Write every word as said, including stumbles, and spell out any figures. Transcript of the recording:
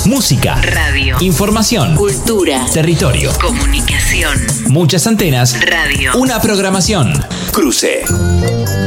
Música, radio, información, cultura, territorio, comunicación, muchas antenas, radio, una programación. Cruce.